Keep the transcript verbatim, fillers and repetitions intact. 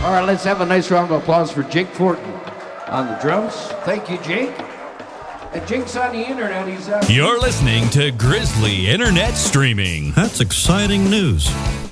All right, let's have a nice round of applause for Jake Fortin on the drums. Thank you, Jake. And Jake's on the internet. He's uh... You're listening to Grizzly Internet Streaming. That's exciting news.